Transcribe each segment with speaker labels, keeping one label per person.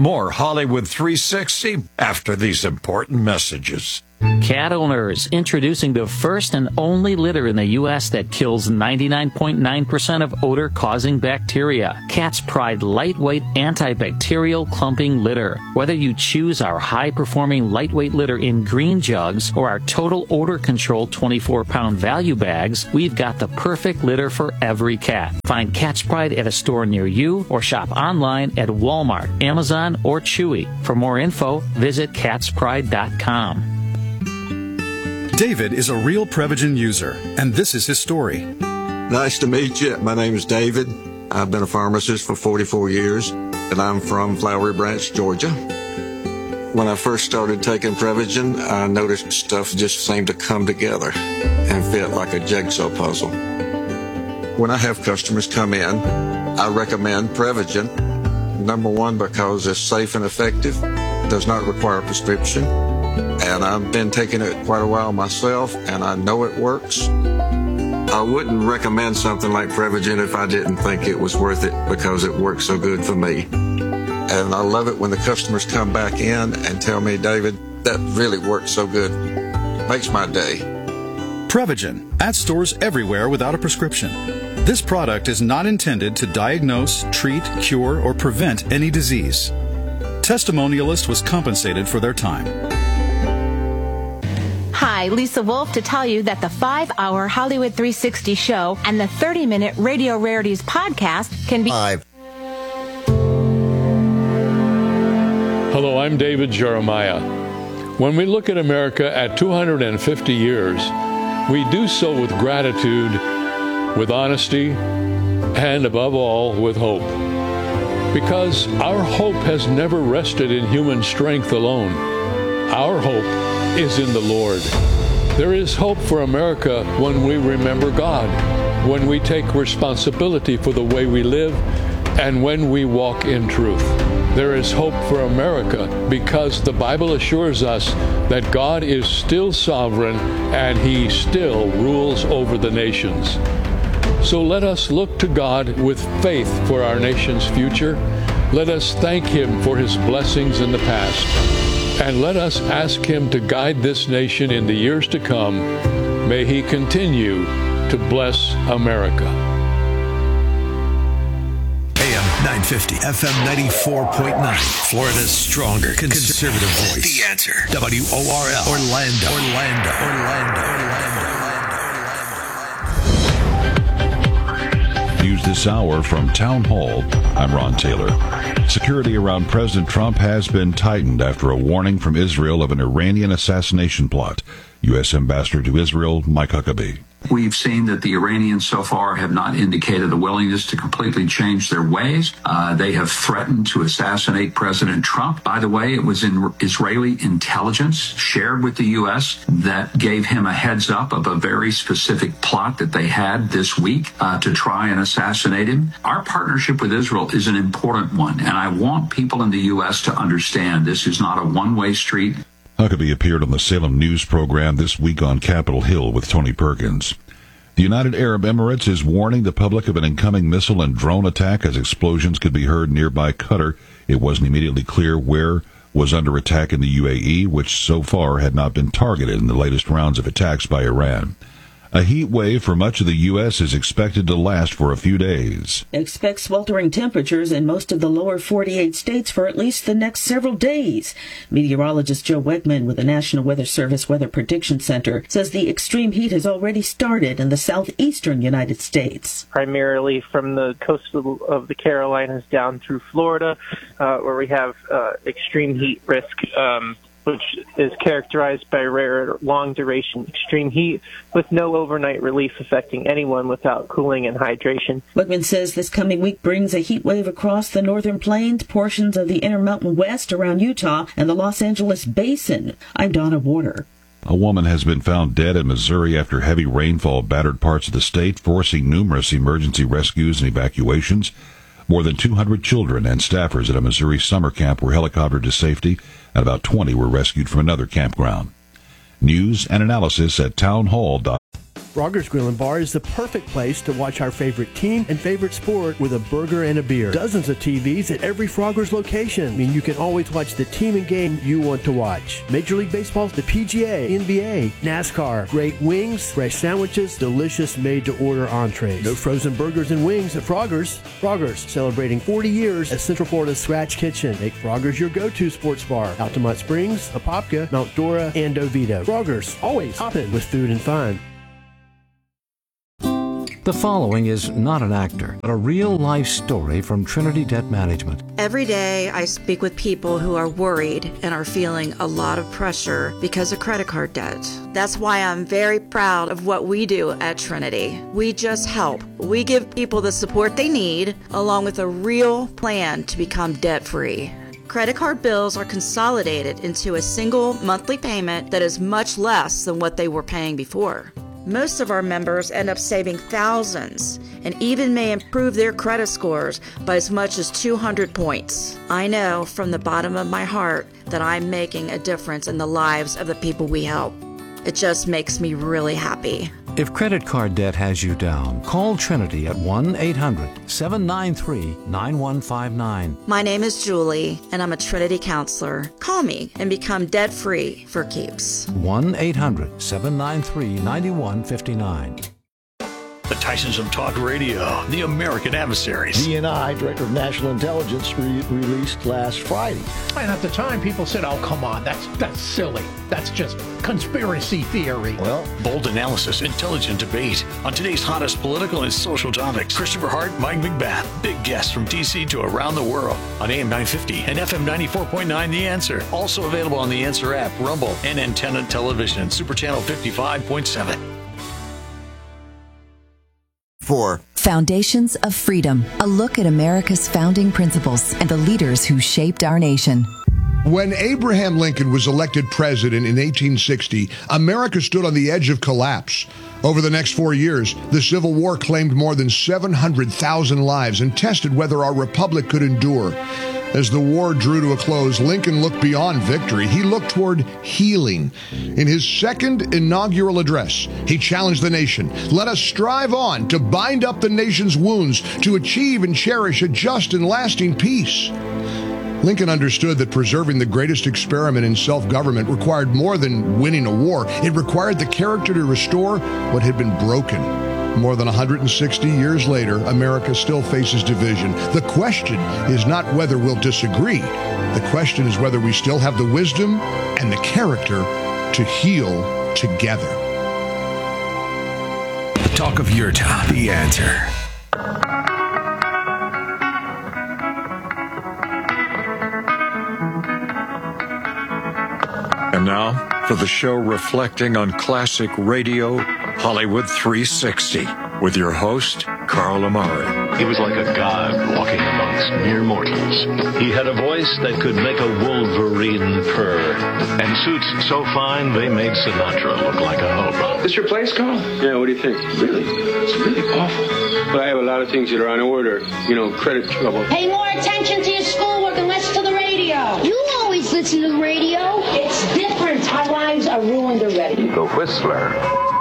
Speaker 1: More Hollywood 360 after these important messages.
Speaker 2: Cat owners, introducing the first and only litter in the U.S. that kills 99.9% of odor-causing bacteria. Cat's Pride lightweight antibacterial clumping litter. Whether you choose our high-performing lightweight litter in green jugs or our total odor control 24-pound value bags, we've got the perfect litter for every cat. Find Cat's Pride at a store near you or shop online at Walmart, Amazon, or Chewy. For more info, visit catspride.com.
Speaker 3: David is a real Prevagen user, and this is his story.
Speaker 4: Nice to meet you. My name is David. I've been a pharmacist for 44 years, and I'm from Flowery Branch, Georgia. When I first started taking Prevagen, I noticed stuff just seemed to come together and fit like a jigsaw puzzle. When I have customers come in, I recommend Prevagen. Number one, because it's safe and effective, does not require a prescription. And I've been taking it quite a while myself, and I know it works. I wouldn't recommend something like Prevagen if I didn't think it was worth it because it works so good for me. And I love it when the customers come back in and tell me, David, that really works so good. Makes my day.
Speaker 3: Prevagen, at stores everywhere without a prescription. This product is not intended to diagnose, treat, cure, or prevent any disease. Testimonialist was compensated for their time.
Speaker 5: Hi, Lisa Wolf to tell you that the 5-hour Hollywood 360 show and the 30-minute Radio Rarities podcast can be
Speaker 6: live.
Speaker 7: Hello, I'm David Jeremiah. When we look at America at 250 years, we do so with gratitude, with honesty, and above all, with hope. Because our hope has never rested in human strength alone. Our hope is in the Lord. There is hope for America when we remember God, when we take responsibility for the way we live, and when we walk in truth. There is hope for America because the Bible assures us that God is still sovereign and He still rules over the nations. So let us look to God with faith for our nation's future. Let us thank Him for His blessings in the past. And let us ask Him to guide this nation in the years to come. May He continue to bless America.
Speaker 6: AM 950, FM 94.9, Florida's stronger conservative voice. The Answer. WORL, Orlando.
Speaker 8: News this hour from Town Hall. I'm Ron Taylor. Security around President Trump has been tightened after a warning from Israel of an Iranian assassination plot. U.S. Ambassador to Israel, Mike Huckabee.
Speaker 9: We've seen that the Iranians so far have not indicated a willingness to completely change their ways. They have threatened to assassinate President Trump. By the way, it was in Israeli intelligence shared with the U.S. that gave him a heads up of a very specific plot that they had this week to try and assassinate him. Our partnership with Israel is an important one, and I want people in the U.S. to understand this is not a one-way street.
Speaker 8: Huckabee appeared on the Salem News program this week on Capitol Hill with Tony Perkins. The United Arab Emirates is warning the public of an incoming missile and drone attack as explosions could be heard nearby Qatar. It wasn't immediately clear where was under attack in the UAE, which so far had not been targeted in the latest rounds of attacks by Iran. A heat wave for much of the U.S. is expected to last for a few days.
Speaker 10: Expect sweltering temperatures in most of the lower 48 states for at least the next several days. Meteorologist Joe Wegman with the National Weather Service Weather Prediction Center says the extreme heat has already started in the southeastern United States.
Speaker 11: Primarily from the coast of the Carolinas down through Florida, where we have extreme heat risk, which is characterized by rare long-duration extreme heat with no overnight relief affecting anyone without cooling and hydration.
Speaker 10: Wegman says this coming week brings a heat wave across the northern plains, portions of the Intermountain West around Utah, and the Los Angeles Basin. I'm Donna Warner.
Speaker 8: A woman has been found dead in Missouri after heavy rainfall battered parts of the state, forcing numerous emergency rescues and evacuations. More than 200 children and staffers at a Missouri summer camp were helicoptered to safety, and about 20 were rescued from another campground. News and analysis at townhall.com.
Speaker 12: Frogger's Grill and Bar is the perfect place to watch our favorite team and favorite sport with a burger and a beer. Dozens of TVs at every Frogger's location mean you can always watch the team and game you want to watch. Major League Baseball, the PGA, NBA, NASCAR, great wings, fresh sandwiches, delicious made-to-order entrees. No frozen burgers and wings at Frogger's. Frogger's, celebrating 40 years as Central Florida's Scratch Kitchen. Make Frogger's your go-to sports bar. Altamont Springs, Apopka, Mount Dora, and Oviedo. Frogger's, always hopping with food and fun.
Speaker 13: The following is not an actor, but a real-life story from Trinity Debt Management.
Speaker 14: Every day I speak with people who are worried and are feeling a lot of pressure because of credit card debt. That's why I'm very proud of what we do at Trinity. We just help. We give people the support they need, along with a real plan to become debt-free. Credit card bills are consolidated into a single monthly payment that is much less than what they were paying before. Most of our members end up saving thousands and even may improve their credit scores by as much as 200 points. I know from the bottom of my heart that I'm making a difference in the lives of the people we help. It just makes me really happy.
Speaker 13: If credit card debt has you down, call Trinity at 1-800-793-9159.
Speaker 14: My name is Julie, and I'm a Trinity counselor. Call me and become debt-free for keeps.
Speaker 13: 1-800-793-9159.
Speaker 15: The Tysons of Talk Radio, the American Adversaries.
Speaker 16: DNI, Director of National Intelligence, released last Friday.
Speaker 17: And at the time, people said, oh, come on, that's silly. That's just conspiracy theory.
Speaker 15: Well, bold analysis, intelligent debate on today's hottest political and social topics. Christopher Hart, Mike McBath, big guests from D.C. to around the world on AM 950 and FM 94.9 The Answer. Also available on The Answer app, Rumble, and Antenna Television, Super Channel 55.7.
Speaker 18: 4. Foundations of Freedom, a look at America's founding principles and the leaders who shaped our nation.
Speaker 19: When Abraham Lincoln was elected president in 1860, America stood on the edge of collapse. Over the next 4 years, the Civil War claimed more than 700,000 lives and tested whether our republic could endure. As the war drew to a close, Lincoln looked beyond victory. He looked toward healing. In his second inaugural address, he challenged the nation. Let us strive on to bind up the nation's wounds, to achieve and cherish a just and lasting peace. Lincoln understood that preserving the greatest experiment in self-government required more than winning a war. It required the character to restore what had been broken. More than 160 years later, America still faces division. The question is not whether we'll disagree. The question is whether we still have the wisdom and the character to heal together.
Speaker 6: The talk of your town, The Answer.
Speaker 1: And now, for the show reflecting on classic radio, Hollywood 360, with your host, Carl Amari.
Speaker 20: He was like a god walking amongst mere mortals. He had a voice that could make a wolverine purr, and suits so fine they made Sinatra look like a hobo.
Speaker 21: This your place, Carl? Yeah, what do you think? Really? It's really awful. But I have a lot of things that are on order. You know, credit trouble.
Speaker 22: Pay more attention to your schoolwork and less to the radio. You always listen to the radio. It's different. Our lives are ruined already.
Speaker 20: The Whistler.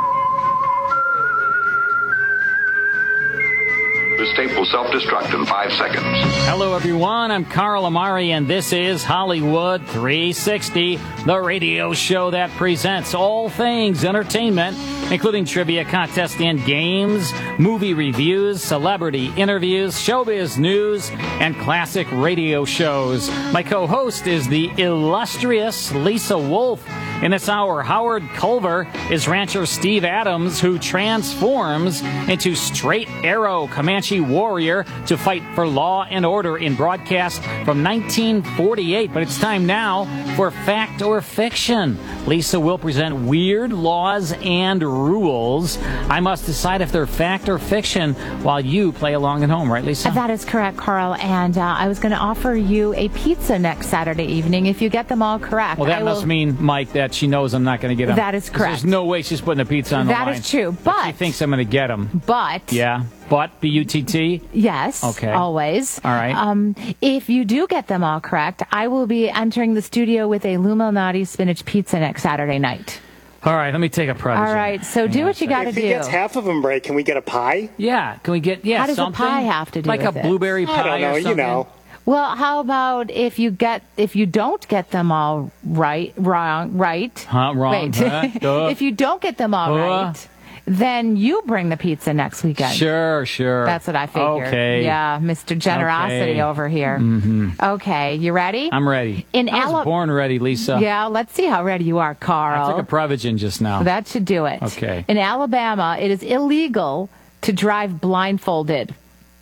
Speaker 23: This tape will self-destruct in 5 seconds.
Speaker 2: Hello, everyone. I'm Carl Amari, and this is Hollywood 360, the radio show that presents all things entertainment, including trivia contests and games, movie reviews, celebrity interviews, showbiz news, and classic radio shows. My co-host is the illustrious Lisa Wolf. In this hour, Howard Culver is rancher Steve Adams, who transforms into straight arrow Comanche warrior to fight for law and order in broadcast from 1948. But it's time now for Fact or Fiction. Lisa will present weird laws and rules. I must decide if they're fact or fiction while you play along at home, right, Lisa?
Speaker 5: That is correct, Carl. And I was going to offer you a pizza next Saturday evening if you get them all correct.
Speaker 2: Well, that must mean, Mike, that she knows I'm not going to get them.
Speaker 5: That is correct.
Speaker 2: There's no way she's putting a pizza on the line.
Speaker 5: That is true, but
Speaker 2: she thinks I'm going to get them.
Speaker 5: But.
Speaker 2: Yeah. But, B-U-T-T?
Speaker 5: Yes.
Speaker 2: Okay.
Speaker 5: Always.
Speaker 2: All right.
Speaker 5: If you do get them all correct, I will be entering the studio with a Luminati spinach pizza next Saturday night.
Speaker 2: All right, let me take a Prevagen.
Speaker 5: All right, so do what you got to do.
Speaker 3: If he gets half of them right, can we get a pie?
Speaker 2: Yeah, can we get
Speaker 5: How does
Speaker 2: something?
Speaker 5: a pie have to do
Speaker 2: like
Speaker 5: with
Speaker 2: a
Speaker 5: it?
Speaker 2: blueberry pie
Speaker 3: I don't know,
Speaker 2: or something?
Speaker 3: you know.
Speaker 5: Well, how about if you don't get them all right?
Speaker 2: Wrong.
Speaker 5: Wait.
Speaker 2: Duh.
Speaker 5: If you don't get them all right, then you bring the pizza next weekend.
Speaker 2: Sure.
Speaker 5: That's what I figured.
Speaker 2: Okay.
Speaker 5: Yeah, Mr. Generosity
Speaker 2: Okay.
Speaker 5: over here.
Speaker 2: Mm-hmm.
Speaker 5: Okay, you ready?
Speaker 2: I'm ready. I was born ready, Lisa.
Speaker 5: Yeah, let's see how ready you are, Carl.
Speaker 2: I took a Prevagen just now.
Speaker 5: That should do it.
Speaker 2: Okay.
Speaker 5: In Alabama, it is illegal to drive blindfolded.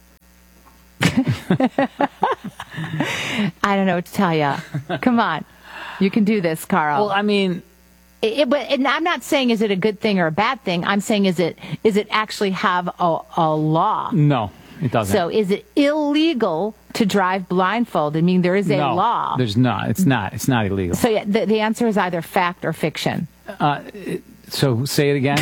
Speaker 5: I don't know what to tell you. Come on. You can do this, Carl.
Speaker 2: Well, I mean...
Speaker 5: And I'm not saying is it a good thing or a bad thing. I'm saying is it actually have a law?
Speaker 2: No, it doesn't.
Speaker 5: So is it illegal to drive blindfolded? I mean, there is a law.
Speaker 2: There's not. It's not. It's not illegal.
Speaker 5: So yeah, the answer is either fact or fiction.
Speaker 2: So say it again.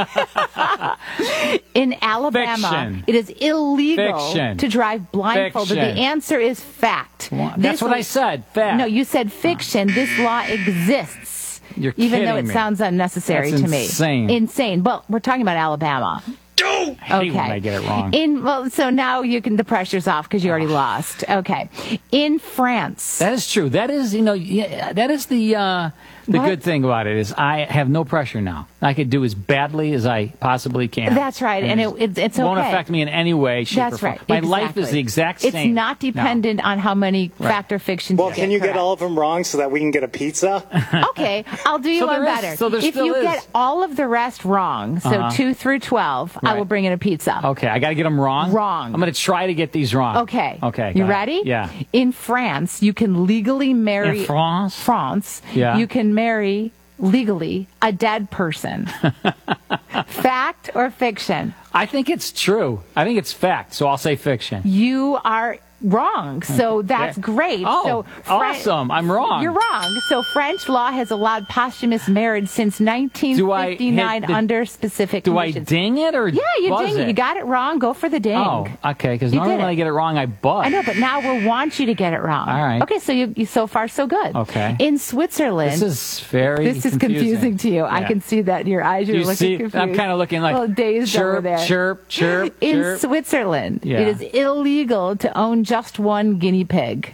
Speaker 5: In Alabama,
Speaker 2: Fiction.
Speaker 5: it is illegal
Speaker 2: Fiction.
Speaker 5: to drive blindfolded.
Speaker 2: Fiction.
Speaker 5: The answer is fact.
Speaker 2: That's what I said. Fact.
Speaker 5: No, you said fiction. This law exists.
Speaker 2: You're
Speaker 5: even though
Speaker 2: kidding
Speaker 5: it
Speaker 2: me.
Speaker 5: sounds unnecessary
Speaker 2: That's
Speaker 5: to me. Insane. Well, we're talking about Alabama.
Speaker 2: I hate when I get it wrong.
Speaker 5: So now the pressure's off because you already lost. Okay. In France.
Speaker 2: That is true. That is, that is the good thing about it is I have no pressure now. I could do as badly as I possibly can.
Speaker 5: That's right, and it's okay.
Speaker 2: Won't affect me in any way, shape,
Speaker 5: That's
Speaker 2: or form.
Speaker 5: right.
Speaker 2: My life is the exact same.
Speaker 5: It's not dependent on how many fact or fiction.
Speaker 3: Well, can you get all of them wrong so that we can get a pizza?
Speaker 5: Okay, I'll do you
Speaker 2: So
Speaker 5: one
Speaker 2: there is-
Speaker 5: better.
Speaker 2: so there
Speaker 5: if
Speaker 2: still
Speaker 5: you
Speaker 2: is.
Speaker 5: get all of the rest wrong, so
Speaker 2: Uh-huh.
Speaker 5: 2 through 12, I
Speaker 2: Right.
Speaker 5: will bring in a pizza.
Speaker 2: Okay, I got to get them wrong?
Speaker 5: Wrong.
Speaker 2: I'm going to try to get these wrong.
Speaker 5: Okay.
Speaker 2: Okay.
Speaker 5: You
Speaker 2: got it.
Speaker 5: ready?
Speaker 2: Yeah.
Speaker 5: In France, you can legally marry.
Speaker 2: In France?
Speaker 5: France.
Speaker 2: Yeah.
Speaker 5: You can marry legally a dead person. Fact or fiction?
Speaker 2: I think it's true. I think it's fact, so I'll say fiction.
Speaker 5: You are wrong. So that's great.
Speaker 2: Oh,
Speaker 5: so
Speaker 2: awesome. I'm wrong.
Speaker 5: You're wrong. So French law has allowed posthumous marriage since 1959 under specific
Speaker 2: Do I
Speaker 5: conditions.
Speaker 2: ding it or
Speaker 5: Yeah, you
Speaker 2: buzz
Speaker 5: ding it.
Speaker 2: it?
Speaker 5: You got it wrong. Go for the ding.
Speaker 2: Oh, okay, because
Speaker 5: You
Speaker 2: normally
Speaker 5: did
Speaker 2: when
Speaker 5: it.
Speaker 2: I get it wrong, I buzz.
Speaker 5: I know, but now we'll want you to get it wrong.
Speaker 2: All right.
Speaker 5: Okay, so you so far so good.
Speaker 2: Okay.
Speaker 5: In Switzerland,
Speaker 2: This is very
Speaker 5: This is confusing to you. I
Speaker 2: Yeah.
Speaker 5: can see that in your eyes. You're
Speaker 2: You
Speaker 5: looking
Speaker 2: see,
Speaker 5: confused.
Speaker 2: I'm kind of looking like
Speaker 5: a little dazed
Speaker 2: chirp,
Speaker 5: over there.
Speaker 2: chirp, chirp,
Speaker 5: In
Speaker 2: chirp.
Speaker 5: Switzerland,
Speaker 2: Yeah.
Speaker 5: it is illegal to own just one guinea pig.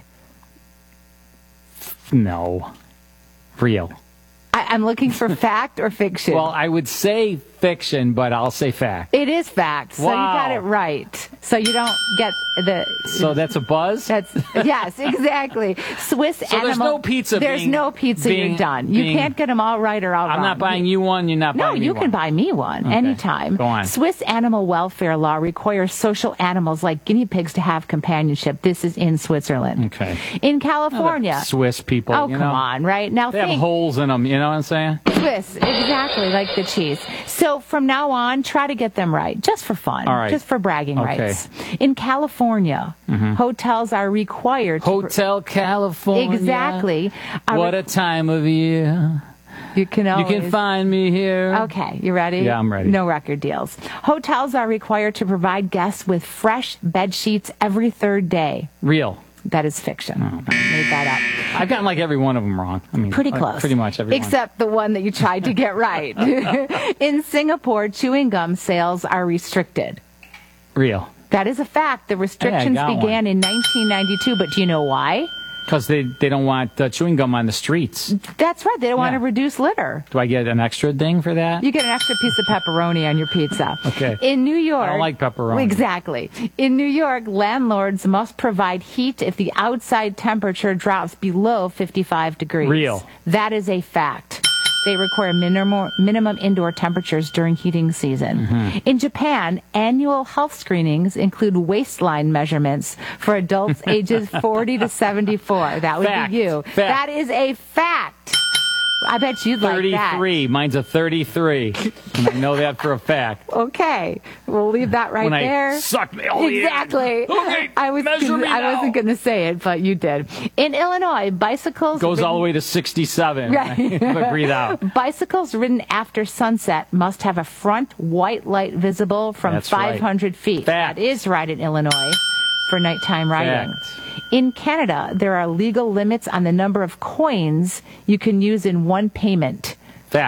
Speaker 2: No. Real.
Speaker 5: I'm looking for fact or fiction.
Speaker 2: Well, I would say fiction, but I'll say fact.
Speaker 5: It is fact, so you got
Speaker 2: Wow.
Speaker 5: it right. So you don't get the.
Speaker 2: So that's a buzz?
Speaker 5: Yes, exactly. Swiss
Speaker 2: So
Speaker 5: animal.
Speaker 2: there's no pizza
Speaker 5: There's
Speaker 2: being-
Speaker 5: no pizza.
Speaker 2: being-
Speaker 5: You're done. You
Speaker 2: being-
Speaker 5: can't get them all right or all wrong.
Speaker 2: I'm not buying you one, you're not
Speaker 5: No,
Speaker 2: buying me
Speaker 5: you
Speaker 2: one.
Speaker 5: can buy me one
Speaker 2: Okay.
Speaker 5: anytime.
Speaker 2: Go on.
Speaker 5: Swiss animal welfare law requires social animals like guinea pigs to have companionship. This is in Switzerland.
Speaker 2: Okay.
Speaker 5: In California.
Speaker 2: Swiss people,
Speaker 5: Oh,
Speaker 2: you
Speaker 5: come
Speaker 2: know?
Speaker 5: on, right? Now
Speaker 2: They have
Speaker 5: think.
Speaker 2: holes in them, you know what I'm saying?
Speaker 5: Swiss, exactly like the cheese. So from now on, try to get them right, just for fun,
Speaker 2: All right.
Speaker 5: just for bragging
Speaker 2: Okay.
Speaker 5: rights. In California,
Speaker 2: Mhm.
Speaker 5: hotels are required to
Speaker 2: Hotel California.
Speaker 5: Exactly.
Speaker 2: What a time of year.
Speaker 5: You can
Speaker 2: You
Speaker 5: always...
Speaker 2: can find me here.
Speaker 5: Okay, you ready?
Speaker 2: Yeah, I'm ready.
Speaker 5: No record deals. Hotels are required to provide guests with fresh bed sheets every third day.
Speaker 2: Real.
Speaker 5: That is fiction. I made that up.
Speaker 2: I've gotten like every one of them wrong. I mean,
Speaker 5: Pretty
Speaker 2: like,
Speaker 5: close.
Speaker 2: Pretty much every one.
Speaker 5: Except the one that you tried to get right. In Singapore, chewing gum sales are restricted.
Speaker 2: Real.
Speaker 5: That is a fact. The restrictions
Speaker 2: got
Speaker 5: began in 1992, but do you know why?
Speaker 2: Because they don't want chewing gum on the streets.
Speaker 5: That's right. They don't want to reduce litter.
Speaker 2: Do I get an extra ding for that?
Speaker 5: You get an extra piece of pepperoni on your pizza.
Speaker 2: Okay.
Speaker 5: In New York.
Speaker 2: I don't like pepperoni.
Speaker 5: Exactly. In New York, landlords must provide heat if the outside temperature drops below 55 degrees.
Speaker 2: Real.
Speaker 5: That is a fact. They require minimum indoor temperatures during heating season.
Speaker 2: Mm-hmm.
Speaker 5: In Japan, annual health screenings include waistline measurements for adults ages 40 to 74. That would
Speaker 2: Fact.
Speaker 5: be you.
Speaker 2: Fact.
Speaker 5: That is a fact. I bet you'd like that.
Speaker 2: 33. Mine's a 33. And I know that for a fact.
Speaker 5: Okay, we'll leave that right
Speaker 2: When I
Speaker 5: there.
Speaker 2: suck me all the air.
Speaker 5: Exactly.
Speaker 2: Okay,
Speaker 5: I wasn't going to say it, but you did. In Illinois, bicycles
Speaker 2: Goes
Speaker 5: ridden-
Speaker 2: all the way to 67.
Speaker 5: Right.
Speaker 2: But breathe out.
Speaker 5: Bicycles ridden after sunset must have a front white light visible from
Speaker 2: That's right.
Speaker 5: 500 feet.
Speaker 2: Fact.
Speaker 5: That is right in Illinois for nighttime riding.
Speaker 2: Fact.
Speaker 5: In Canada, there are legal limits on the number of coins you can use in one payment.
Speaker 2: Fact.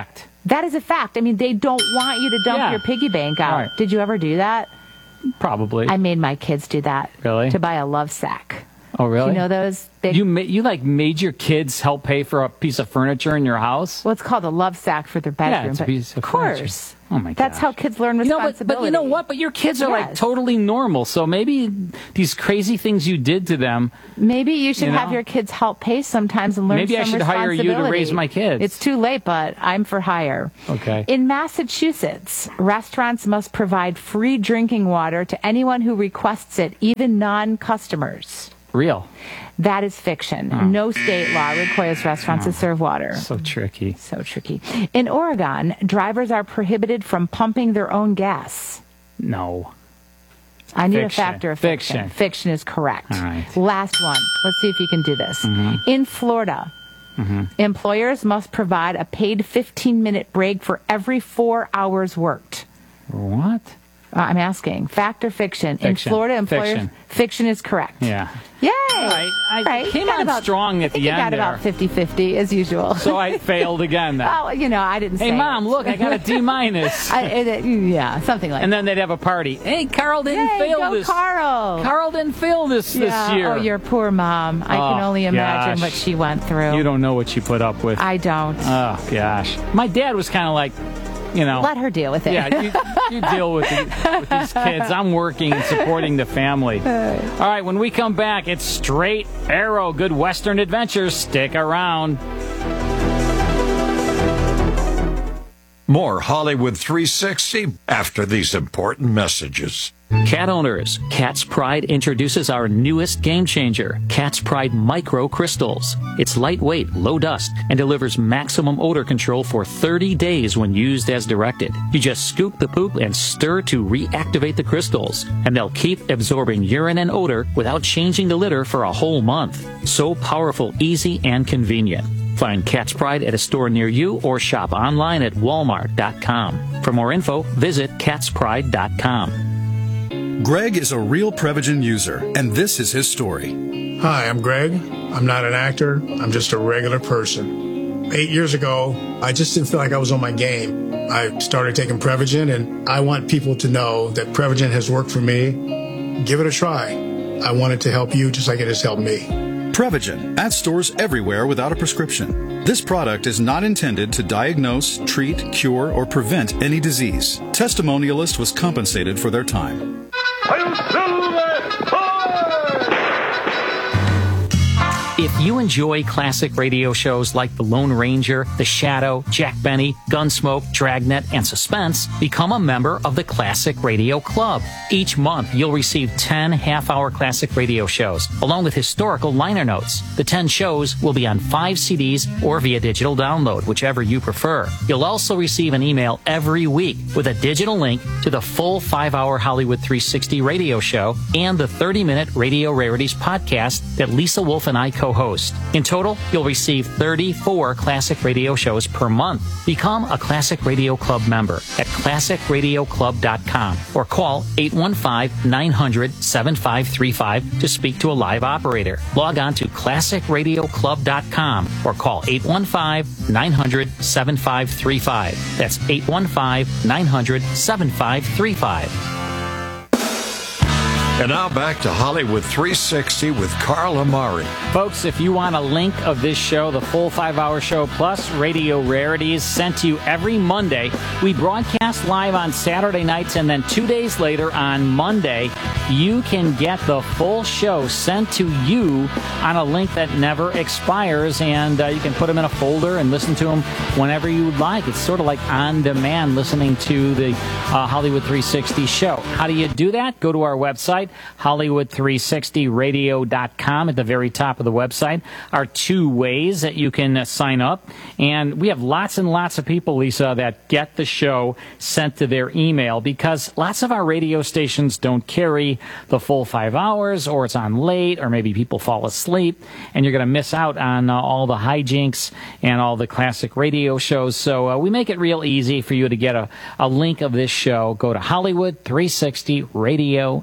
Speaker 5: That is a fact. I mean, they don't want you to dump your piggy bank out.
Speaker 2: Right.
Speaker 5: Did you ever do that?
Speaker 2: Probably.
Speaker 5: I made my kids do that.
Speaker 2: Really?
Speaker 5: To buy a love sack.
Speaker 2: Oh, really?
Speaker 5: You know those big...
Speaker 2: You made your kids help pay for a piece of furniture in your house?
Speaker 5: Well, it's called a love sack for their bedroom.
Speaker 2: Yeah, it's a piece of
Speaker 5: course.
Speaker 2: furniture. Oh, my God.
Speaker 5: That's how kids learn responsibility.
Speaker 2: But you know what? But your kids are like totally normal. So maybe these crazy things you did to them...
Speaker 5: Maybe you should have your kids help pay sometimes and learn some responsibility.
Speaker 2: Maybe I should hire you to raise my kids.
Speaker 5: It's too late, but I'm for hire.
Speaker 2: Okay.
Speaker 5: In Massachusetts, restaurants must provide free drinking water to anyone who requests it, even non-customers.
Speaker 2: Real.
Speaker 5: That is fiction. Oh. No state law requires restaurants to serve water.
Speaker 2: So tricky.
Speaker 5: So tricky. In Oregon, drivers are prohibited from pumping their own gas.
Speaker 2: No.
Speaker 5: I need a factor of fiction. Fiction is correct.
Speaker 2: All right.
Speaker 5: Last one. Let's see if you can do this. In Florida, employers must provide a paid 15-minute break for every 4 hours worked.
Speaker 2: What?
Speaker 5: I'm asking. Fact or fiction? In Florida, employers... Fiction is correct.
Speaker 2: Yeah.
Speaker 5: Yay!
Speaker 2: I came on strong at the end.
Speaker 5: You got about 50-50 as usual.
Speaker 2: So I failed again then.
Speaker 5: Oh, I didn't say
Speaker 2: Hey, Mom, look, I got a D-.
Speaker 5: Yeah, something like that.
Speaker 2: And then they'd have a party. Hey, Carl didn't fail this.
Speaker 5: Carl!
Speaker 2: Carl didn't fail this year.
Speaker 5: Oh, your poor mom. I can only imagine what she went through.
Speaker 2: You don't know what she put up with.
Speaker 5: I don't.
Speaker 2: Oh, gosh. My dad was kind of like...
Speaker 5: Let her deal with it.
Speaker 2: Yeah, you deal with these kids. I'm working and supporting the family. All right, when we come back, it's Straight Arrow. Good Western adventures. Stick around.
Speaker 1: More Hollywood 360 after these important messages.
Speaker 2: Cat owners, Cat's Pride introduces our newest game changer, Cat's Pride Micro Crystals. It's lightweight, low dust, and delivers maximum odor control for 30 days when used as directed. You just scoop the poop and stir to reactivate the crystals, and they'll keep absorbing urine and odor without changing the litter for a whole month. So powerful, easy, and convenient. Find Cat's Pride at a store near you or shop online at walmart.com. For more info, visit catspride.com.
Speaker 4: Greg is a real Prevagen user, and this is his story.
Speaker 7: Hi, I'm Greg. I'm not an actor. I'm just a regular person. 8 years ago, I just didn't feel like I was on my game. I started taking Prevagen, and I want people to know that Prevagen has worked for me. Give it a try. I want it to help you just like it has helped me.
Speaker 4: Prevagen, at stores everywhere without a prescription. This product is not intended to diagnose, treat, cure, or prevent any disease. Testimonialist was compensated for their time.
Speaker 2: If you enjoy classic radio shows like The Lone Ranger, The Shadow, Jack Benny, Gunsmoke, Dragnet, and Suspense, become a member of the Classic Radio Club. Each month, you'll receive 10 half-hour classic radio shows, along with historical liner notes. The 10 shows will be on 5 CDs or via digital download, whichever you prefer. You'll also receive an email every week with a digital link to the full 5-hour Hollywood 360 radio show and the 30-minute Radio Rarities podcast that Lisa Wolf and I co-host. In total, you'll receive 34 classic radio shows per month. Become a Classic Radio Club member at classicradioclub.com or call 815-900-7535 to speak to a live operator. Log on to classicradioclub.com or call 815-900-7535. That's 815-900-7535.
Speaker 1: And now back to Hollywood 360 with Carl Amari.
Speaker 2: Folks, if you want a link of this show, the full 5-hour show plus Radio Rarities sent to you every Monday. We broadcast live on Saturday nights, and then 2 days later on Monday, you can get the full show sent to you on a link that never expires, and you can put them in a folder and listen to them whenever you would like. It's sort of like on-demand listening to the Hollywood 360 show. How do you do that? Go to our website, Hollywood360radio.com. At the very top of the website are 2 ways that you can sign up. And we have lots and lots of people, Lisa, that get the show sent to their email because lots of our radio stations don't carry the full 5 hours, or it's on late, or maybe people fall asleep, and you're going to miss out on all the hijinks and all the classic radio shows. So we make it real easy for you to get a link of this show. Go to Hollywood360radio.com.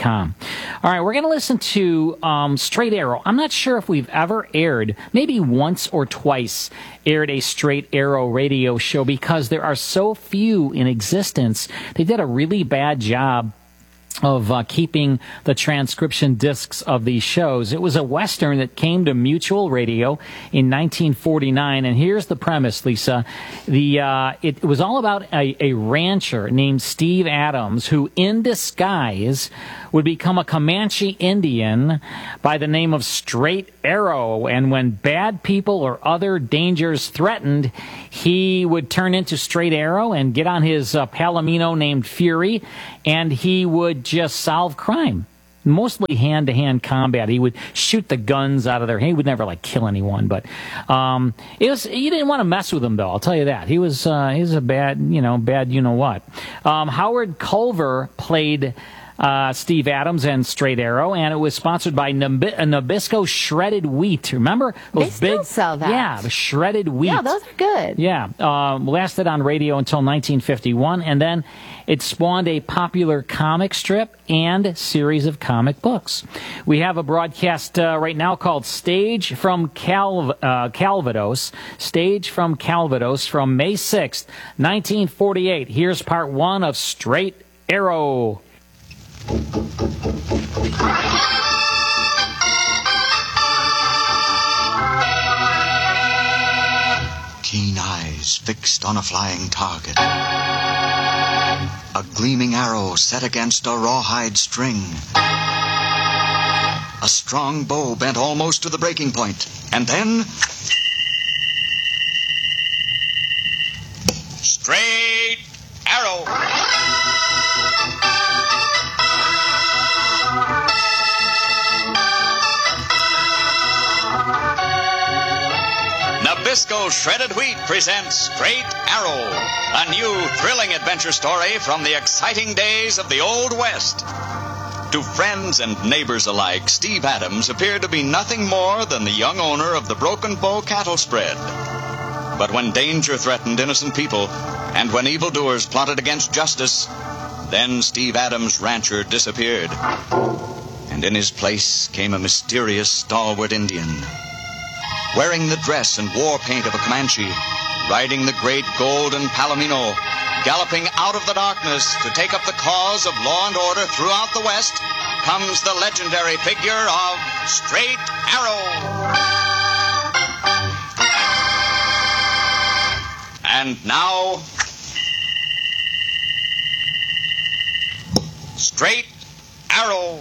Speaker 2: AfterBuzzTV.com. All right, we're going to listen to Straight Arrow. I'm not sure if we've ever aired, maybe once or twice, aired a Straight Arrow radio show because there are so few in existence. They did a really bad job of keeping the transcription discs of these shows. It was a Western that came to Mutual Radio in 1949, and here's the premise, Lisa. It was all about a rancher named Steve Adams who, in disguise, would become a Comanche Indian by the name of Straight Arrow, and when bad people or other dangers threatened, he would turn into Straight Arrow and get on his palomino named Fury, and he would just solve crime. Mostly hand-to-hand combat. He would shoot the guns out of their hand. He would never kill anyone, but it was. You didn't want to mess with him, though. I'll tell you that. He was a bad, bad you know what. Howard Culver played Steve Adams and Straight Arrow, and it was sponsored by Nabisco Shredded Wheat. Remember those
Speaker 5: still sell that.
Speaker 2: Yeah, the shredded wheat.
Speaker 5: Yeah, those are good.
Speaker 2: Yeah, lasted on radio until 1951, and then it spawned a popular comic strip and series of comic books. We have a broadcast right now called Stage from Calvados. Stage from Calvados from May 6th, 1948. Here's part one of Straight Arrow.
Speaker 9: Keen eyes fixed on a flying target. A gleaming arrow set against a rawhide string. A strong bow bent almost to the breaking point. And then... Straight Arrow! Nabisco Shredded Wheat presents Straight Arrow, a new thrilling adventure story from the exciting days of the Old West. To friends and neighbors alike, Steve Adams appeared to be nothing more than the young owner of the Broken Bow cattle spread. But when danger threatened innocent people, and when evildoers plotted against justice, then Steve Adams' rancher disappeared. And in his place came a mysterious stalwart Indian. Wearing the dress and war paint of a Comanche, riding the great golden palomino, galloping out of the darkness to take up the cause of law and order throughout the West, comes the legendary figure of Straight Arrow. And now, Straight Arrow.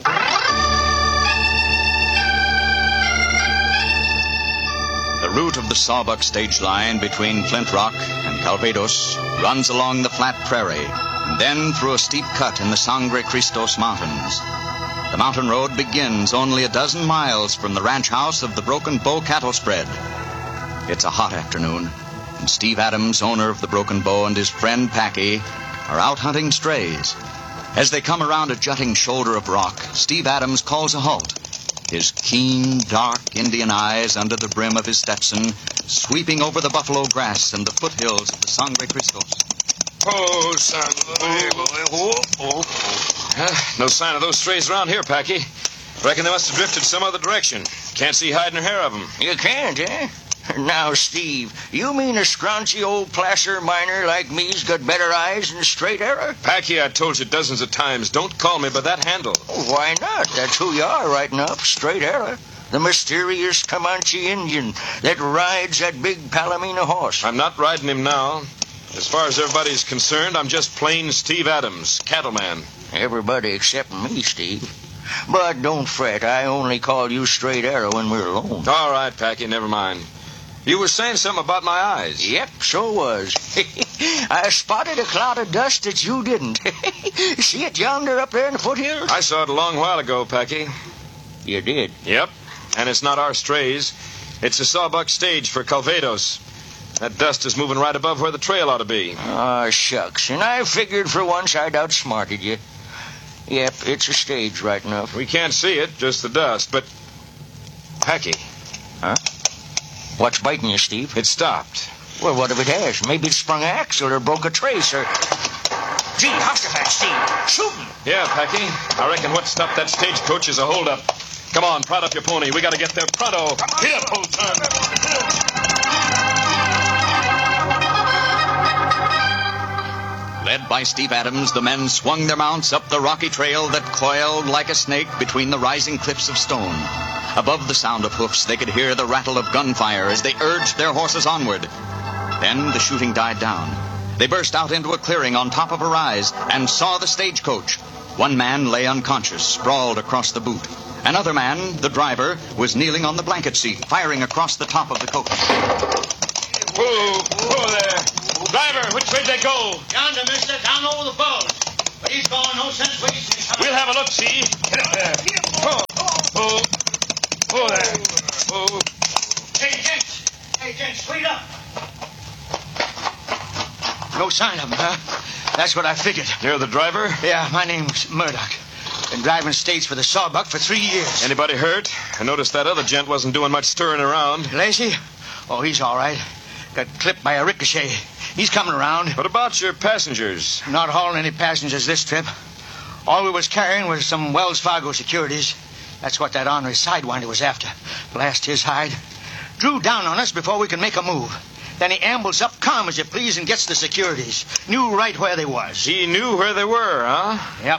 Speaker 9: The route of the Sawbuck stage line between Flint Rock and Calvados runs along the flat prairie and then through a steep cut in the Sangre Cristos Mountains. The mountain road begins only a dozen miles from the ranch house of the Broken Bow cattle spread. It's a hot afternoon, and Steve Adams, owner of the Broken Bow, and his friend Packy are out hunting strays. As they come around a jutting shoulder of rock, Steve Adams calls a halt. His keen, dark Indian eyes under the brim of his Stetson sweeping over the buffalo grass and the foothills of the Sangre Cristos.
Speaker 10: Oh, son. No sign of those strays around here, Packy. Reckon they must have drifted some other direction. Can't see hide nor hair of them.
Speaker 11: You can't, eh? Now, Steve, you mean a scrunchy old placer miner like me's got better eyes than Straight Arrow?
Speaker 10: Packy, I told you dozens of times, don't call me by that handle.
Speaker 11: Why not? That's who you are right enough, Straight Arrow. The mysterious Comanche Indian that rides that big Palomino horse.
Speaker 10: I'm not riding him now. As far as everybody's concerned, I'm just plain Steve Adams, cattleman.
Speaker 11: Everybody except me, Steve. But don't fret, I only call you Straight Arrow when we're alone.
Speaker 10: All right, Packy, never mind. You were saying something about my eyes.
Speaker 11: Yep, so was. I spotted a cloud of dust that you didn't. See it yonder up there in the foothills?
Speaker 10: I saw it a long while ago, Packy.
Speaker 11: You did?
Speaker 10: Yep, and it's not our strays. It's a Sawbuck stage for Calvados. That dust is moving right above where the trail ought to be.
Speaker 11: Ah, shucks, and I figured for once I'd outsmarted you. Yep, it's a stage right enough.
Speaker 10: We can't see it, just the dust, but... Packy.
Speaker 11: Huh? What's biting you, Steve?
Speaker 10: It stopped.
Speaker 11: Well, what if it has? Maybe it sprung an axle or broke a trace or... Gee, Hosterfat, Steve. Shooting.
Speaker 10: Yeah, Packy. I reckon what stopped that stagecoach is a holdup. Come on, prod up your pony. We got to get there pronto. Get up, old son.
Speaker 9: Led by Steve Adams, the men swung their mounts up the rocky trail that coiled like a snake between the rising cliffs of stone. Above the sound of hoofs, they could hear the rattle of gunfire as they urged their horses onward. Then the shooting died down. They burst out into a clearing on top of a rise and saw the stagecoach. One man lay unconscious, sprawled across the boot. Another man, the driver, was kneeling on the blanket seat, firing across the top of the coach.
Speaker 10: Whoa there. Driver, which way they go?
Speaker 11: Yonder, mister, down over the falls. But he's going no sense wasting.
Speaker 10: We'll have a look, see. Get up there. Whoa there. Whoa.
Speaker 11: Hey, gents, wait up. No sign of him, huh? That's what I figured.
Speaker 10: You're the driver?
Speaker 11: Yeah, my name's Murdoch. Been driving stage for the Sawbuck for 3 years.
Speaker 10: Anybody hurt? I noticed that other gent wasn't doing much stirring around.
Speaker 11: Lacey? Oh, he's all right. Got clipped by a ricochet. He's coming around.
Speaker 10: What about your passengers?
Speaker 11: Not hauling any passengers this trip. All we was carrying was some Wells Fargo securities. That's what that ornery sidewinder was after. Blast his hide. Drew down on us before we could make a move. Then he ambles up calm as you please and gets the securities. Knew right where they was.
Speaker 10: He knew where they were, huh?
Speaker 11: Yep.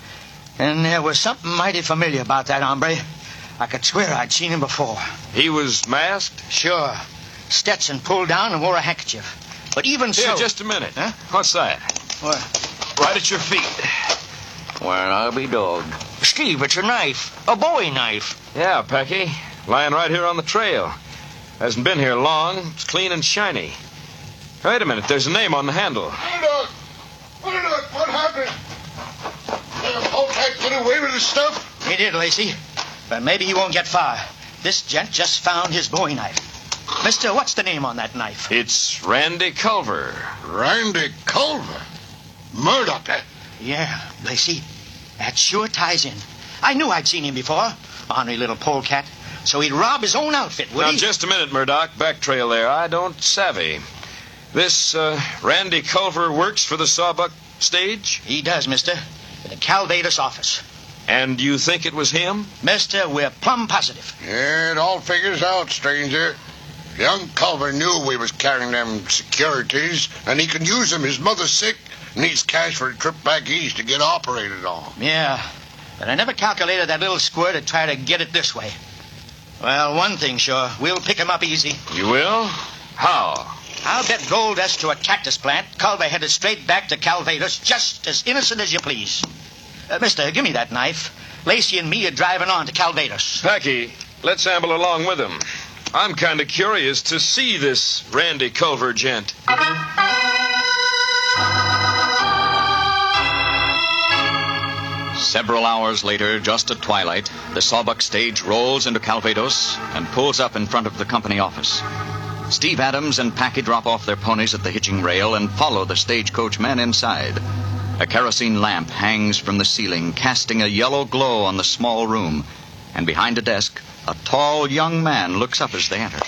Speaker 11: And there was something mighty familiar about that hombre. I could swear I'd seen him before.
Speaker 10: He was masked?
Speaker 11: Sure. Stetson pulled down and wore a handkerchief. But even so...
Speaker 10: Here, just a minute.
Speaker 11: Huh?
Speaker 10: What's that?
Speaker 11: What?
Speaker 10: Right at your feet.
Speaker 11: Well, I'll be dogged. Steve, it's a knife. A Bowie knife.
Speaker 10: Yeah, Packy. Lying right here on the trail. Hasn't been here long. It's clean and shiny. Wait a minute. There's a name on the handle.
Speaker 8: Murdoch! What happened? Did the polecat get away with his stuff?
Speaker 11: He did, Lacey. But maybe he won't get far. This gent just found his Bowie knife. Mister, what's the name on that knife?
Speaker 10: It's Randy Culver.
Speaker 8: Randy Culver? Murdoch, eh?
Speaker 11: Yeah, Lacey. That sure ties in. I knew I'd seen him before. Ornery little polecat. So he'd rob his own outfit, would
Speaker 10: now,
Speaker 11: he?
Speaker 10: Just a minute, Murdoch. Back trail there. I don't savvy. This Randy Culver works for the Sawbuck stage?
Speaker 11: He does, mister. In the Calvados office.
Speaker 10: And you think it was him?
Speaker 11: Mister, we're plumb positive.
Speaker 8: Yeah, it all figures out, stranger. Young Culver knew we was carrying them securities, and he can use them. His mother's sick, needs cash for a trip back east to get operated on.
Speaker 11: Yeah, but I never calculated that little squirt would try to get it this way. Well, one thing sure, we'll pick him up easy.
Speaker 10: You will? How?
Speaker 11: I'll bet gold dust to a cactus plant. Culver headed straight back to Calvados, just as innocent as you please. Mister, give me that knife. Lacey and me are driving on to Calvados.
Speaker 10: Packy, let's amble along with him. I'm kind of curious to see this Randy Culver gent.
Speaker 9: Several hours later, just at twilight, the Sawbuck stage rolls into Calvados and pulls up in front of the company office. Steve Adams and Packy drop off their ponies at the hitching rail and follow the stagecoach men inside. A kerosene lamp hangs from the ceiling, casting a yellow glow on the small room. And behind a desk, a tall young man looks up as they enter.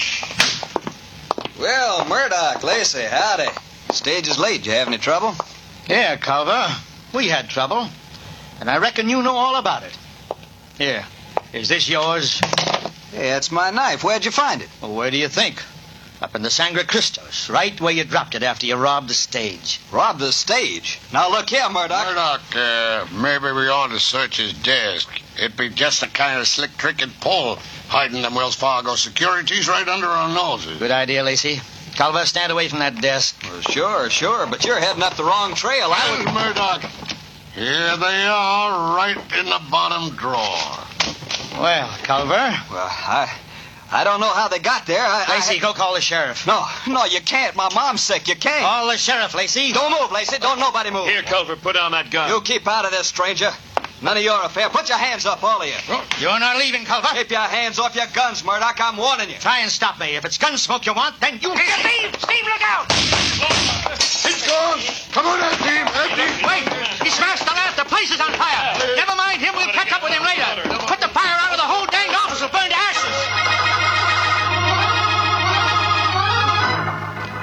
Speaker 12: Well, Murdoch, Lacey, howdy. Stage is late. You have any trouble?
Speaker 11: Yeah, Culver. We had trouble. And I reckon you know all about it. Here, is this yours?
Speaker 12: Hey, that's my knife. Where'd you find it?
Speaker 11: Well, where do you think? Up in the Sangre Cristos, right where you dropped it after you robbed the stage.
Speaker 12: Robbed the stage? Now look here, Murdoch.
Speaker 8: Murdoch, maybe we ought to search his desk. It'd be just the kind of slick trick he'd pull, hiding them Wells Fargo securities right under our noses.
Speaker 11: Good idea, Lacey. Culver, stand away from that desk.
Speaker 12: Well, sure, but you're heading up the wrong trail.
Speaker 8: Murdoch. Here they are, right in the bottom drawer.
Speaker 11: Well, Culver.
Speaker 12: Well, I don't know how they got there.
Speaker 11: Lacey, go call the sheriff.
Speaker 12: No, you can't. My mom's sick. You can't.
Speaker 11: Call the sheriff, Lacey.
Speaker 12: Don't move, Lacey. Don't nobody move.
Speaker 10: Here, Culver, put down that gun.
Speaker 12: You keep out of this, stranger. None of your affair. Put your hands up, all of you.
Speaker 11: You're not leaving, Culver.
Speaker 12: Keep your hands off your guns, Murdoch. I'm warning you.
Speaker 11: Try and stop me. If it's gun smoke you want, then you... Steve, look out!
Speaker 8: He's gone. Come on, Steve.
Speaker 11: Wait, he smashed the lamp. The place is on fire. Never mind him. We'll catch up with him later. Put the fire out of the whole dang office will burn to ashes.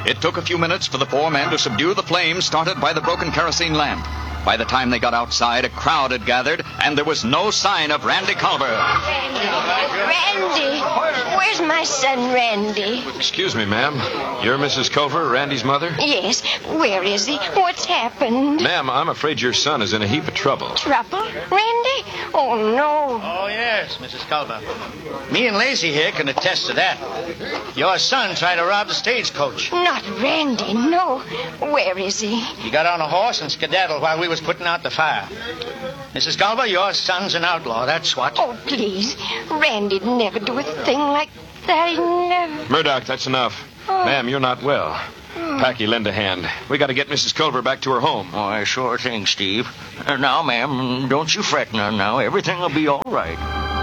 Speaker 9: It took a few minutes for the four men to subdue the flames started by the broken kerosene lamp. By the time they got outside, a crowd had gathered, and there was no sign of Randy Culver.
Speaker 13: Randy! Where's my son, Randy?
Speaker 10: Excuse me, ma'am. You're Mrs. Culver, Randy's mother?
Speaker 13: Yes. Where is he? What's happened?
Speaker 10: Ma'am, I'm afraid your son is in a heap of trouble.
Speaker 13: Trouble? Randy? Oh, no.
Speaker 11: Oh, yes, Mrs. Culver. Me and Lacey here can attest to that. Your son tried to rob the stagecoach.
Speaker 13: Not Randy, no. Where is he?
Speaker 11: He got on a horse and skedaddled while we was putting out the fire. Mrs. Culver, your son's an outlaw, that's what.
Speaker 13: Oh, please. Randy'd never do a thing like that. He'd never...
Speaker 10: Murdoch, that's enough.
Speaker 13: Oh.
Speaker 10: Ma'am, you're not well. Packy, lend a hand. We got to get Mrs. Culver back to her home.
Speaker 11: Oh, I sure thing, Steve. Now, ma'am, don't you fret now. Everything will be all right.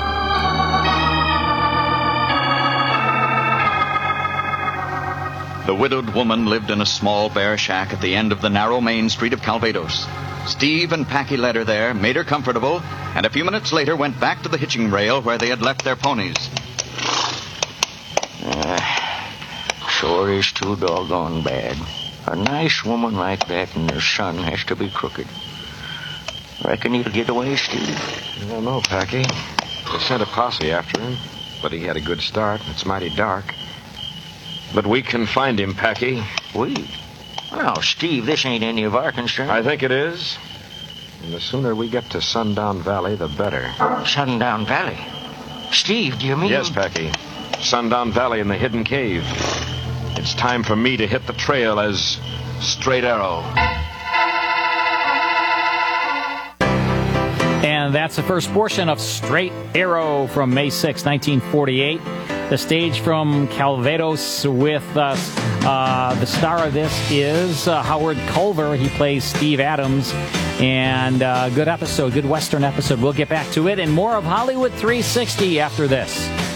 Speaker 9: The widowed woman lived in a small bare shack at the end of the narrow main street of Calvados. Steve and Packy led her there, made her comfortable, and a few minutes later went back to the hitching rail where they had left their ponies.
Speaker 11: Sure is too doggone bad. A nice woman like that and her son has to be crooked. Reckon he'll get away, Steve?
Speaker 10: I don't know, Packy. They sent a posse after him, but he had a good start. It's mighty dark. But we can find him, Packy.
Speaker 11: We? Well, Steve, this ain't any of our concern.
Speaker 10: I think it is. And the sooner we get to Sundown Valley, the better.
Speaker 11: Sundown Valley? Steve, do you mean...
Speaker 10: Yes, Packy. Sundown Valley in the hidden cave. It's time for me to hit the trail as Straight Arrow.
Speaker 2: And that's the first portion of Straight Arrow from May 6, 1948. The stage from Calvados with the star of this is Howard Culver. He plays Steve Adams. And good episode, good Western episode. We'll get back to it and more of Hollywood 360 after this.